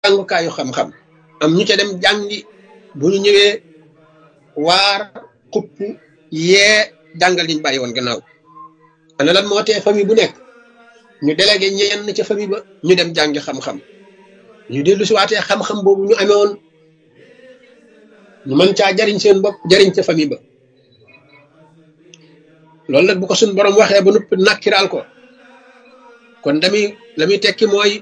jàngukaayu xam-xam am ñu ca dem jàngi bu ñu ñëwee waar xupp yee jàngal liñ bàyyi woon gannaaw ana lan moo tee famille bu nekk ñu délégué ñenn ca famille ba ñu dem jàngi xam-xam ñu dellu si waatee xam-xam boobu ñu amee woon ñu mën caa jariñ seen bopp jariñ ca famille ba loolu nag bu ko suñ borom waxee ba noppi nakkiraal ko kon la muy tekki mooy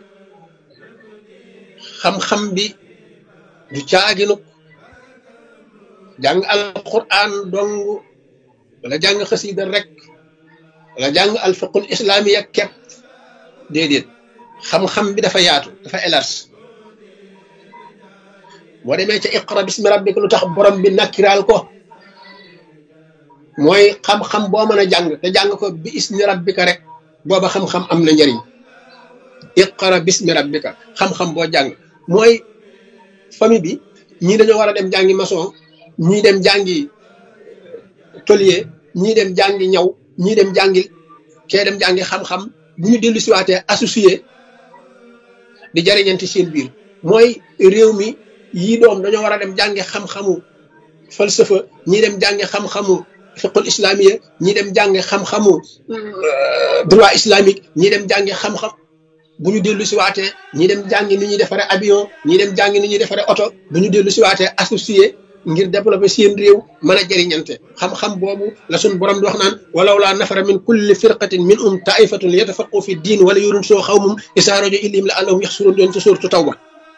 xam-xam bi du caaginuk jàng alquran dong wala jàng xasida rek wala jàng alfiqul islamiya kepp déedéet xam-xam bi dafa yaatu dafa élargi boo demee ca iqra bismi rabbika lu tax borom bi nakkiraal ko mooy xam-xam boo mën a jàng te jàng ko bi ismi rabbika rek booba xam-xam am na njariñ iqra bismi rabbika xam-xam boo jàng mooy famille bi ñii dañoo war a dem jàngi maçon ñii dem jàngi tôlier ñii dem jàngi ñaw ñii dem jàngi kee dem jàngi xam-xam bu ñu dellu siwaatee associé di jariñanti seen biir mooy réew mi yii doom dañoo war a dem jàngi xam-xamu falsafa ñii dem jàngi xam-xamu fiqul islamiya ñii dem jàngi xam-xamu droit islamique ñii dem jàngi xam-xam bu ñu dellu siwaatee ñii dem jàngi ni ñuy defaree avion ñii dem jàngi ni ñuy defaree oto bu ñu dellu siwaatee associé ngir développer seen réew mën a jëriñante xam-xam boobu la suñ borom di wax naan walaw laa nafara min kulli firqatin minhum taifatun yatafaqu fi diin wala yurun soo xawmum isaa rajo ilim la allahum yaxsurun doon ci suuratu tawba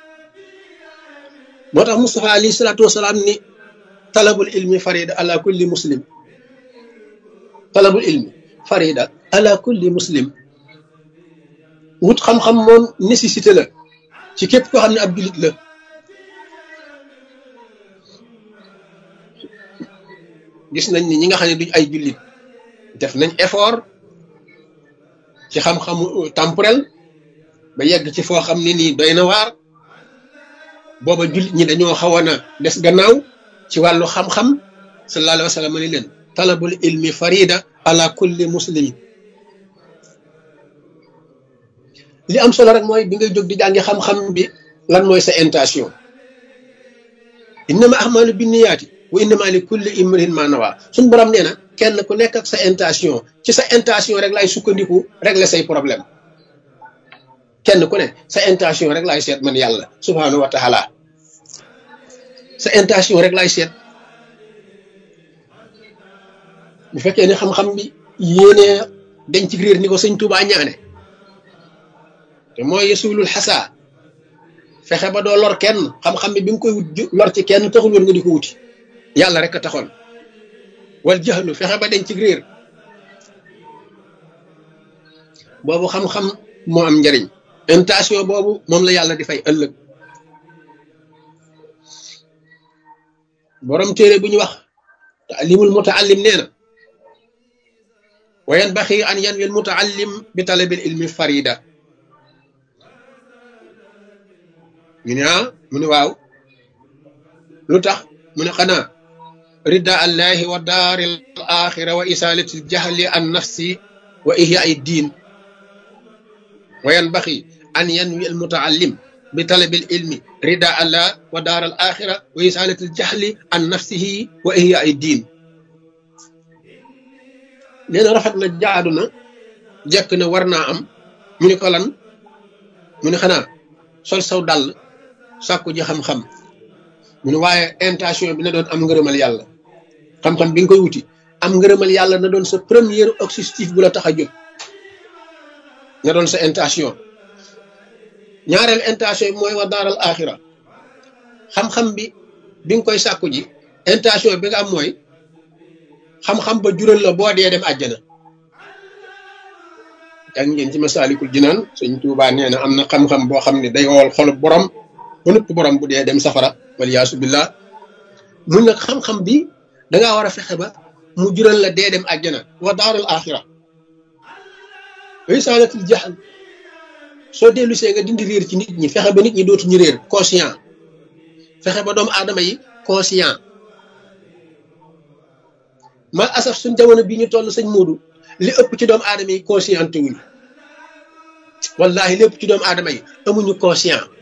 moo tax Mustafa alayhi salaatu wasalaam ni talabul ilmi farida ala kulli muslim talabul ilmi farida ala kulli muslim wut xam-xam moom nécessité la ci képp koo xam ne ab jullit la gis nañ ni ñi nga xam ne duñ ay jullit def nañ effort ci xam-xamu temporel ba yegg ci foo xam ne nii doy na waar booba jullit ñi dañoo xawoon a des gannaaw ci wàllu xam-xam sallallahu alayhi wa sallam ni leen talabul ilmi farida ala kulli muslimin li am solo rek mooy bi ngay jóg di jàngi xam-xam bi lan mooy sa intention innama ahmalu binniyaati wa innama li kulli imrin ma nawa suñ borom nee na kenn ku nekk ak sa intention ci sa intention rek laay sukkandiku régler say problème kenn ku ne sa intention rek laay seet man yàlla subhanahu wa taala sa intention rek laay seet bu fekkee ne xam-xam bi yéenee dañ ci réer ni ko sëñ Tuubaa ñaane te mooy yesulul xasa fexe ba doo lor kenn xam-xam bi bi nga koy wut lor ci kenn taxul woon nga di ko wuti yàlla rek a taxoon wal jaxlu fexe ba dañ ci réer boobu xam-xam moo am njariñ intention boobu moom la yàlla di fay ëllëg borom téere bu ñu wax taalimul mutaallim nee na wa yanbaxi an yanwi al mutaallim bi talabil ilmi farida ñu ne mu ne waaw lu tax mu ne xanaa rida allahi wa daaril axira wa isalati jahli an nafsi wa ihya ay diin wa yanbaxi an yanwi al mutaallim bi talabil ilmi rida allah wa daaral axira wa isalati jahli an nafsihi wa ihya ay diin nee na rafet na jaadu na jekk na war naa am mu ne ko lan mu ne xanaa sol saw dàll sàkku ji xam-xam mu ne waaye intention bi na doon am ngërëmal yàlla xam-xam bi nga koy wuti am ngërëmal yàlla na doon sa premier objectif bu la tax a jóg na doon sa intention ñaareel intention bi mooy wa daaral axira xam-xam bi nga koy sàkku ji intention bi nga am mooy xam-xam ba jural la boo dee dem àjjana yaa ngi ngeen ci Masaalikul Jinaan Sëñ Tuubaa nee na am na xam-xam boo xam ne day wowal xolub borom ba nëpp borom bu dee dem safara waliyaasu billah mun nag xam-xam bi dangaa war a fexe ba mu jural la dee dem àjjana wa daaral axira wa isaalatul jahl soo dellu see nga dindi réer ci nit ñi fexe ba nit ñi dootuñu réer conscient fexe ba doomu aadama yi conscient mal asaf suñ jamono bii ñu toll sëñ Moodu li ëpp ci doomu aadama yi conscienté wuñu wallahi lépp ci doomu aadama yi amuñu conscient